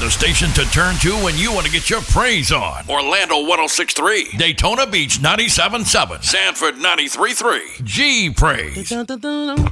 The station to turn to when you want to get your praise on. Orlando 106.3, Daytona Beach 97.7, Sanford 93.3. G Praise.